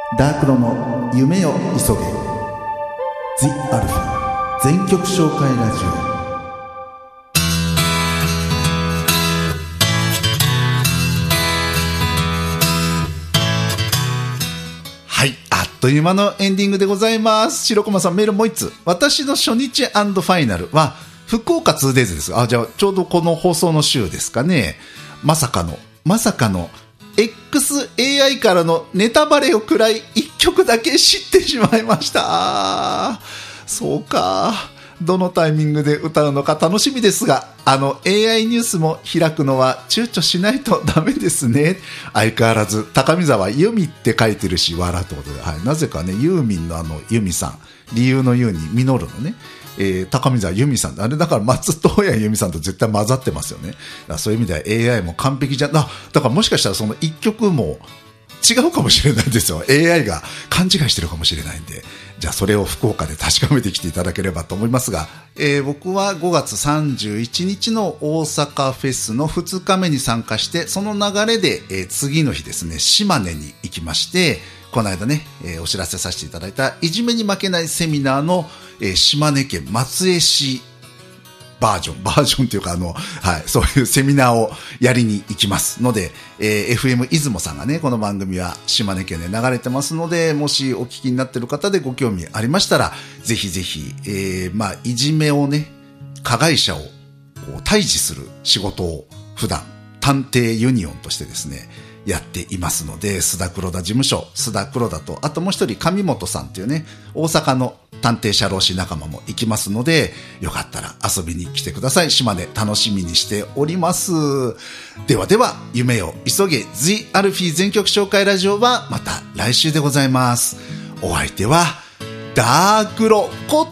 ダークロの夢を急げ The アルファ全曲紹介ラジオ。はい、あっという間のエンディングでございます。白駒さん、メールもう一つ。私の初日&ファイナルは福岡 2days です。じゃあちょうどこの放送の週ですかね。まさかの XAI からのネタバレをくらい1曲だけ知ってしまいました。そうか、どのタイミングで歌うのか楽しみですが、AI ニュースも開くのは躊躇しないとダメですね。相変わらず高見沢由美って書いてるし笑うってことで、はい、なぜかね、ユーミンの由美さん、理由の由に実るのね、高見沢由美さん、あれだから松任谷由美さんと絶対混ざってますよね。そういう意味では AI も完璧じゃだからもしかしたらその1曲も違うかもしれないですよ。 AI が勘違いしてるかもしれないんで、じゃあそれを福岡で確かめてきていただければと思いますが、僕は5月31日の大阪フェスの2日目に参加して、その流れで、次の日ですね、島根に行きまして、この間ね、お知らせさせていただいたいじめに負けないセミナーの、島根県松江市バージョンというかはい、そういうセミナーをやりに行きますので、FM 出雲さんがね、この番組は島根県で流れてますので、もしお聞きになっている方でご興味ありましたら、ぜひぜひ、いじめをね、加害者をこう対峙する仕事を普段探偵ユニオンとしてですねやっていますので、須田黒田事務所、須田黒田と、あともう一人上本さんっていうね、大阪の探偵社労士仲間も行きますので、よかったら遊びに来てください。島根楽しみにしております。ではでは、夢を急げ The アルフィー全曲紹介ラジオはまた来週でございます。お相手はダークロこと